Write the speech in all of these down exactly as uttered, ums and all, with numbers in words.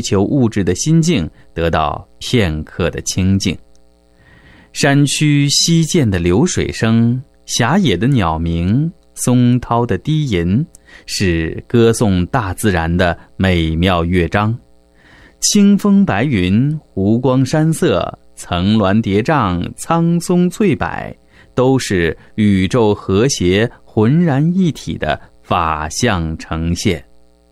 求物质的心境得到片刻的清静。山区溪涧的流水声，峡野的鸟鸣，松涛的低吟，是歌颂大自然的美妙乐章。清风白云，湖光山色，层峦叠嶂，苍松翠柏，都是宇宙和谐浑然一体的法相呈现。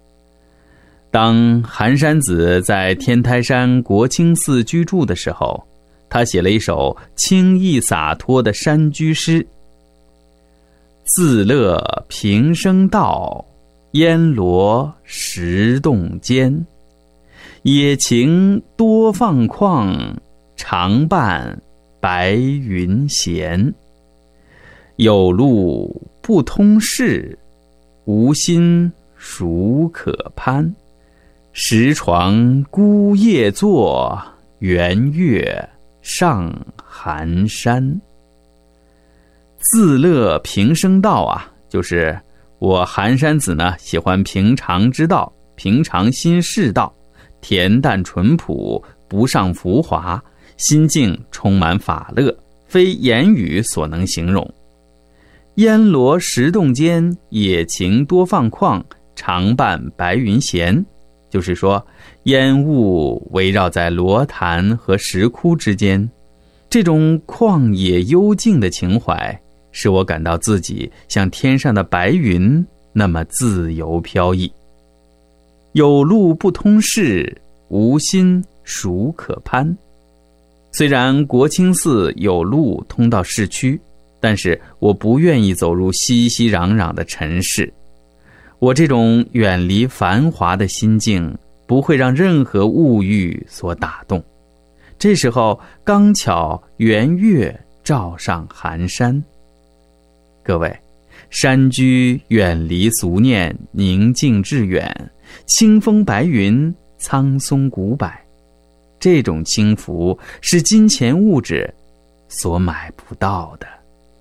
当寒山子在天台山国清寺居住的时候，他写了一首轻逸洒脱的山居诗：自乐平生道，烟罗石洞间，野情多放旷，常伴白云闲。有路不通势，无心孰可攀？石床孤夜坐，圆月上寒山。自乐平生道啊，就是我寒山子呢，喜欢平常之道，平常心世道，恬淡淳朴，不上浮华，心境充满法乐，非言语所能形容。烟罗石洞间，野情多放旷，常伴白云闲。就是说，烟雾围绕在罗潭和石窟之间，这种旷野幽静的情怀，使我感到自己像天上的白云那么自由飘逸。有路不通势，无心孰可攀？虽然国清寺有路通到市区，但是我不愿意走入熙熙攘攘的尘世。我这种远离繁华的心境，不会让任何物欲所打动。这时候刚巧圆月照上寒山。各位，山居远离俗念，宁静致远，清风白云，苍松古柏，这种轻浮是金钱物质所买不到的。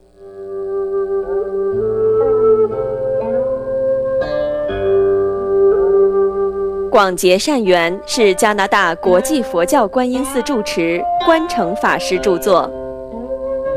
广结善缘是加拿大国际佛教观音寺住持关诚法师著作，